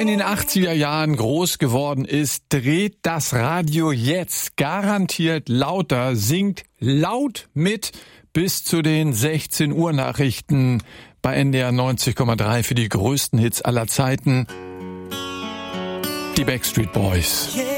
in den 80er Jahren groß geworden ist, dreht das Radio jetzt garantiert lauter, singt laut mit bis zu den 16 Uhr Nachrichten bei NDR 90,3 für die größten Hits aller Zeiten. Die Backstreet Boys.